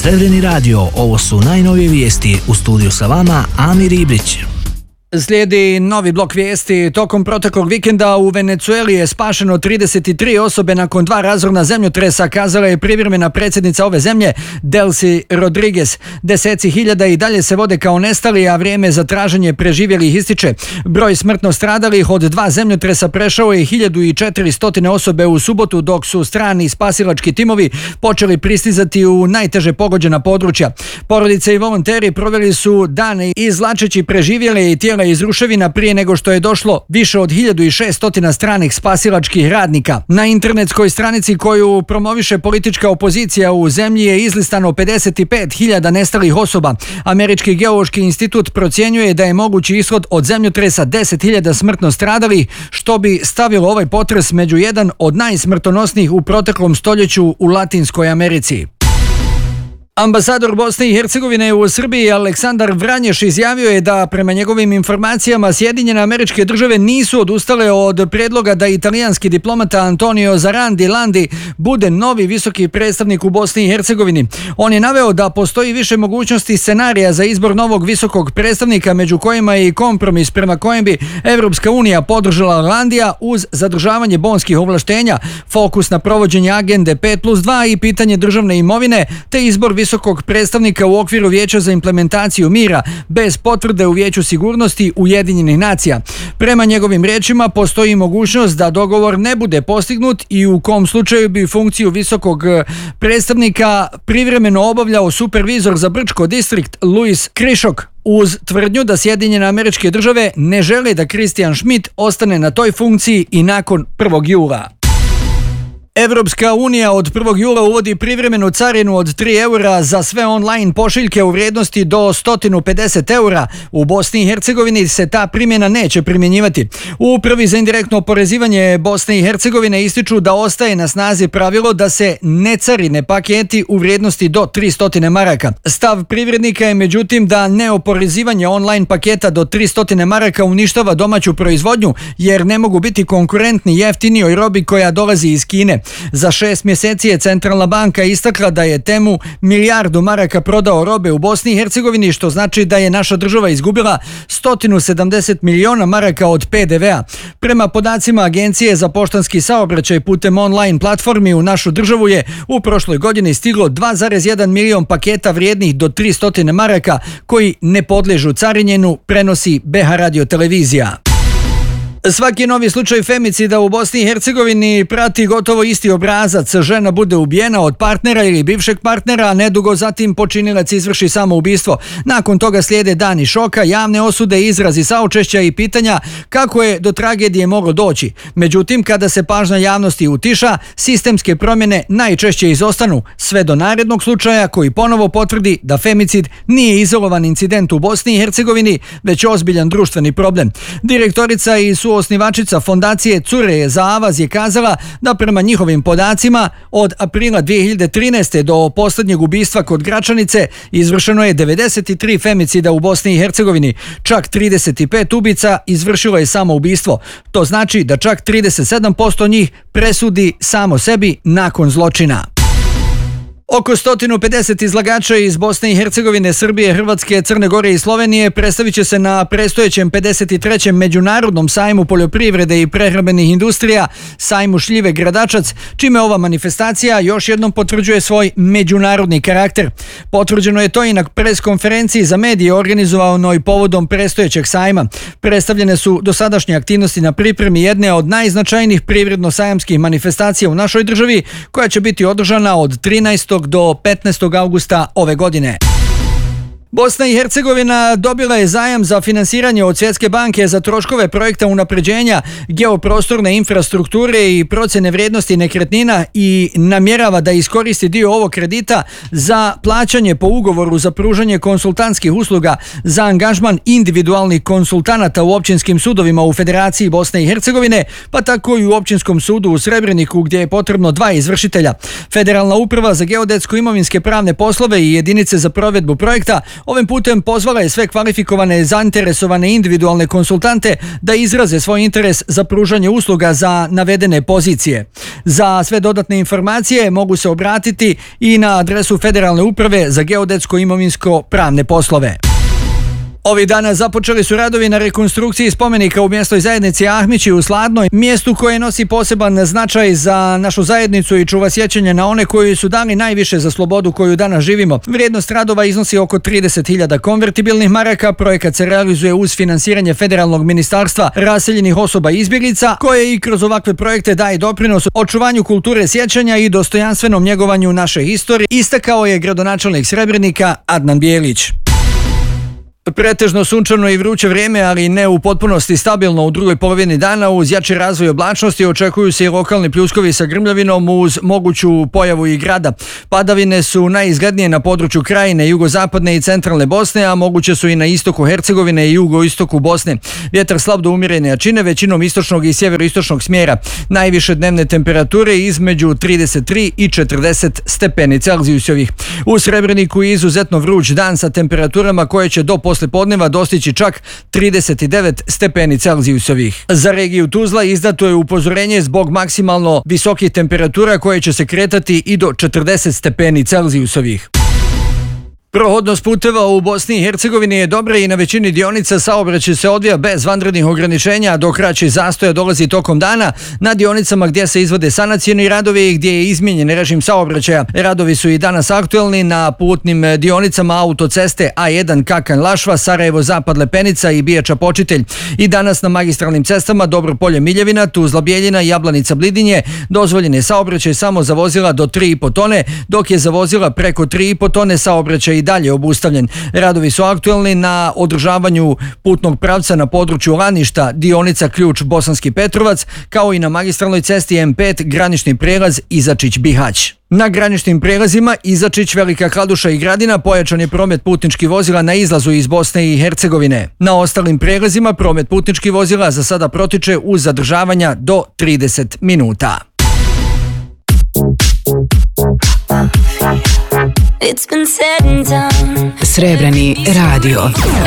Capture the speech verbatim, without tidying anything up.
Crveni radio, ovo su najnovije vijesti. U studiju sa vama Amir Ibrić. Slijedi novi blok vijesti. Tokom proteklog vikenda u Venecueli je spašeno trideset tri osobe nakon dva razorna zemljotresa, kazala je privremena predsjednica ove zemlje Delcy Rodriguez. Deseci hiljada i dalje se vode kao nestali, a vrijeme za traženje preživjelih ističe. Broj smrtno stradalih od dva zemljotresa prešao je hiljadu četiristo osobe u subotu, dok su strani spasilački timovi počeli pristizati u najteže pogođena područja. Porodice i volonteri proveli su dane izvlačeći preživjele i tijela iz ruševina prije nego što je došlo više od hiljadu šesto stranih spasilačkih radnika. Na internetskoj stranici koju promoviše politička opozicija u zemlji je izlistano pedeset pet hiljada nestalih osoba. Američki geološki institut procjenjuje da je mogući ishod od zemljotresa deset hiljada smrtno stradalih, što bi stavilo ovaj potres među jedan od najsmrtonosnijih u proteklom stoljeću u Latinskoj Americi. Ambasador Bosne i Hercegovine u Srbiji Aleksandar Vranješ izjavio je da prema njegovim informacijama Sjedinjene Američke Države nisu odustale od predloga da italijanski diplomata Antonio Zarandi Landi bude novi visoki predstavnik u Bosni i Hercegovini. On je naveo da postoji više mogućnosti scenarija za izbor novog visokog predstavnika, među kojima je i kompromis prema kojem bi Evropska unija podržala Landija uz zadržavanje bonskih ovlaštenja, fokus na provođenje agende pet plus dva i pitanje državne imovine, te izbor visokog visokog predstavnika u okviru Vijeća za implementaciju mira bez potvrde u Vijeću sigurnosti Ujedinjenih nacija. Prema njegovim riječima postoji mogućnost da dogovor ne bude postignut i u kom slučaju bi funkciju visokog predstavnika privremeno obavljao supervizor za Brčko distrikt Luis Krišok, uz tvrdnju da Sjedinjene Američke Države ne žele da Christian Schmidt ostane na toj funkciji i nakon prvog jula. Evropska unija od prvog jula uvodi privremenu carinu od tri eura za sve online pošiljke u vrijednosti do sto pedeset eura. U Bosni i Hercegovini se ta primjena neće primjenjivati. U Upravi za indirektno oporezivanje Bosne i Hercegovine ističu da ostaje na snazi pravilo da se ne carine paketi u vrijednosti do tristo maraka. Stav privrednika je međutim da neoporezivanje online paketa do tristo maraka uništava domaću proizvodnju, jer ne mogu biti konkurentni jeftinijoj robi koja dolazi iz Kine. Za šest mjeseci je Centralna banka istakla da je Temu milijardu maraka prodao robe u Bosni i Hercegovini, što znači da je naša država izgubila sto sedamdeset miliona maraka od pe de vea. Prema podacima Agencije za poštanski saobraćaj putem online platformi u našu državu je u prošloj godini stiglo dva zarez jedan milion paketa vrijednih do tristo maraka koji ne podliježu carinjenju, prenosi be ha radio televizija. Svaki novi slučaj femicida u Bosni i Hercegovini prati gotovo isti obrazac. Žena bude ubijena od partnera ili bivšeg partnera, a nedugo zatim počinilac izvrši samoubistvo. Nakon toga slijede dani šoka, javne osude, izrazi saučešća i pitanja kako je do tragedije moglo doći. Međutim, kada se pažnja javnosti utiša, sistemske promjene najčešće izostanu, sve do narednog slučaja koji ponovo potvrdi da femicid nije izolovan incident u Bosni i Hercegovini, već ozbiljan društveni problem. Direktorica i suosnivačica fondacije Cure za avaz je kazala da prema njihovim podacima od aprila dvije hiljade trinaeste do posljednjeg ubistva kod Gračanice izvršeno je devedeset tri femicida u Bosni i Hercegovini. Čak trideset pet ubica izvršilo je samoubistvo. To znači da čak trideset sedam posto njih presudi samo sebi nakon zločina. Oko sto pedeset izlagača iz Bosne i Hercegovine, Srbije, Hrvatske, Crne Gore i Slovenije predstavit će se na predstojećem pedeset trećem Međunarodnom sajmu poljoprivrede i prehrambenih industrija, sajmu šljive Gradačac, čime ova manifestacija još jednom potvrđuje svoj međunarodni karakter. Potvrđeno je to i na preskonferenciji za medije organizovanoj povodom predstojećeg sajma. Predstavljene su dosadašnje aktivnosti na pripremi jedne od najznačajnijih privredno-sajamskih manifestacija u našoj državi, koja će biti održana od trinaestog do petnaestog augusta ove godine. Bosna i Hercegovina dobila je zajam za finansiranje od Svjetske banke za troškove projekta unapređenja geoprostorne infrastrukture i procjene vrijednosti nekretnina i namjerava da iskoristi dio ovog kredita za plaćanje po ugovoru za pružanje konsultantskih usluga za angažman individualnih konsultanata u općinskim sudovima u Federaciji Bosne i Hercegovine, pa tako i u općinskom sudu u Srebreniku, gdje je potrebno dva izvršitelja. Federalna uprava za geodetsko imovinske pravne poslove i jedinice za provedbu projekta Ovim putem pozvala je sve kvalifikovane zainteresovane individualne konsultante da izraze svoj interes za pružanje usluga za navedene pozicije. Za sve dodatne informacije mogu se obratiti i na adresu Federalne uprave za geodetsko-imovinsko pravne poslove. Ovih dana započeli su radovi na rekonstrukciji spomenika u mjesnoj zajednici Ahmići u Sladnoj, mjestu koje nosi poseban značaj za našu zajednicu i čuva sjećanje na one koji su dali najviše za slobodu koju danas živimo. Vrijednost radova iznosi oko trideset hiljada konvertibilnih maraka. Projekat se realizuje uz finansiranje Federalnog ministarstva raseljenih osoba i izbjeglica, koje i kroz ovakve projekte daje doprinos očuvanju kulture sjećanja i dostojanstvenom njegovanju naše historije, istakao je gradonačelnik Srebrenika Adnan Bijelić. Pretežno sunčano i vruće vrijeme, ali ne u potpunosti stabilno u drugoj polovini dana. Uz jači razvoj oblačnosti očekuju se i lokalni pljuskovi sa grmljavinom uz moguću pojavu i grada. Padavine su najizglednije na području Krajine, jugozapadne i centralne Bosne, a moguće su i na istoku Hercegovine i jugoistoku Bosne. Vjetar slab do umjerene jačine, većinom istočnog i sjeveroistočnog smjera. Najviše dnevne temperature između trideset tri i četrdeset stepeni Celzijusovih. U Srebreniku je izuzetno vruć dan sa temperaturama koje će do posle podneva dostići čak trideset devet stepeni Celzijusovih. Za regiju Tuzla izdato je upozorenje zbog maksimalno visokih temperatura koje će se kretati i do četrdeset stepeni Celzijusovih. Prohodnost puteva u Bosni i Hercegovini je dobra i na većini dionica saobraćaj se odvija bez vanrednih ograničenja, dok kraći zastoja dolazi tokom dana na dionicama gdje se izvode sanacijeni radovi i gdje je izmijenjen režim saobraćaja. Radovi su i danas aktuelni na putnim dionicama autoceste A jedan Kakan-Lašva, Sarajevo-Zapad-Lepenica i Bijača-Počitelj. I danas na magistralnim cestama Dobro-Polje-Miljevina, Tuzla-Bijeljina, Jablanica-Blidinje dozvoljen je saobraćaj samo za vozila do tri i po tone, dok je za vozila preko tri i po tone saobraćaj i dalje obustavljen. Radovi su aktuelni na održavanju putnog pravca na području Laništa, dionica Ključ Bosanski Petrovac, kao i na magistralnoj cesti M pet granični prijelaz Izačić-Bihać. Na graničnim prijelazima Izačić, Velika Kladuša i Gradina pojačan je promet putničkih vozila na izlazu iz Bosne i Hercegovine. Na ostalim prijelazima promet putničkih vozila za sada protiče uz zadržavanja do trideset minuta. It's been said and done. Srebreni radio.